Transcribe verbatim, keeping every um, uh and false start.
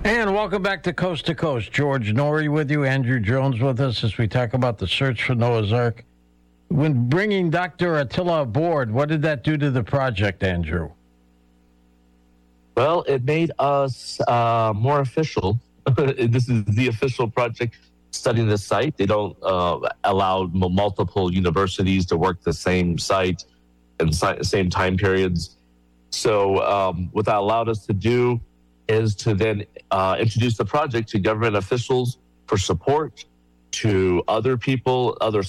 And welcome back to Coast to Coast. George Norrie with you, Andrew Jones with us as we talk about the search for Noah's Ark. When bringing Doctor Attila aboard, what did that do to the project, Andrew? Well, it made us uh, more official. This is the official project studying the site. They don't uh, allow m- multiple universities to work the same site and si- same time periods. So um, what that allowed us to do is to then uh, introduce the project to government officials for support, to other people, other